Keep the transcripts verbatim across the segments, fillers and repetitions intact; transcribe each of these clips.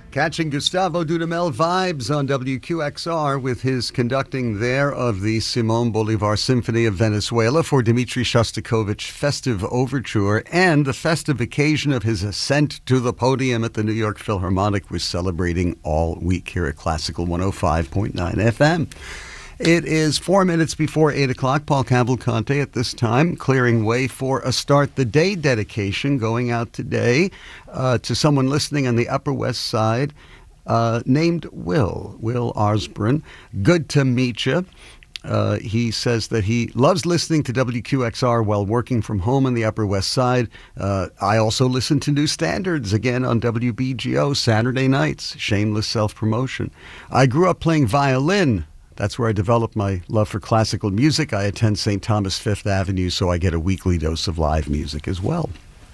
Catching Gustavo Dudamel vibes on W Q X R with his conducting there of the Simon Bolivar Symphony of Venezuela for Dmitri Shostakovich Festive Overture, and the festive occasion of his ascent to the podium at the New York Philharmonic we're celebrating all week here at Classical one oh five point nine F M. It is four minutes before eight o'clock. Paul Cavalcante at this time, clearing way for a Start the Day dedication going out today uh, to someone listening on the Upper West Side uh, named Will, Will Osborne. Good to meet you. Uh, he says that he loves listening to W Q X R while working from home on the Upper West Side. Uh, I also listen to New Standards again on W B G O Saturday nights. Shameless self-promotion. I grew up playing violin. That's where I developed my love for classical music. I attend Saint Thomas Fifth Avenue, so I get a weekly dose of live music as well.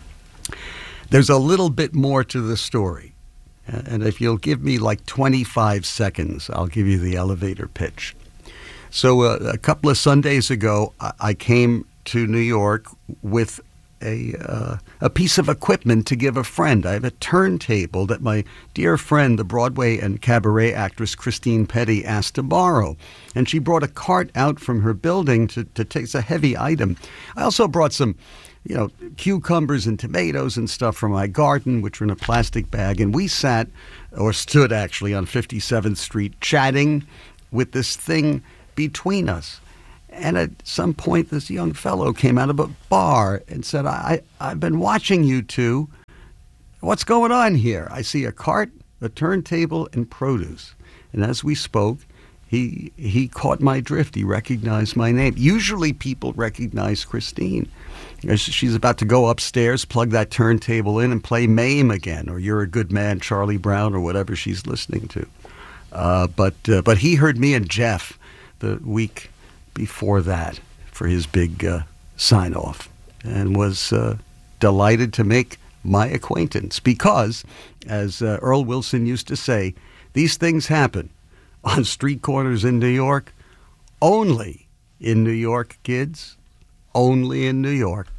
There's a little bit more to the story. And if you'll give me like twenty-five seconds, I'll give you the elevator pitch. So uh, a couple of Sundays ago, I came to New York with a uh, a piece of equipment to give a friend. I have a turntable that my dear friend, the Broadway and cabaret actress Christine Petty, asked to borrow. And she brought a cart out from her building to, to take, it's a heavy item. I also brought some, you know, cucumbers and tomatoes and stuff from my garden, which were in a plastic bag. And we sat, or stood actually, on fifty-seventh Street chatting with this thing between us. And at some point, this young fellow came out of a bar and said, I, I've been watching you two. What's going on here? I see a cart, a turntable, and produce. And as we spoke, he he caught my drift. He recognized my name. Usually people recognize Christine. She's about to go upstairs, plug that turntable in, and play Mame again, or You're a Good Man, Charlie Brown, or whatever she's listening to. Uh, but uh, but he heard me and Jeff the week before that for his big uh, sign-off, and was uh, delighted to make my acquaintance because, as uh, Earl Wilson used to say, these things happen on street corners in New York, only in New York, kids, only in New York.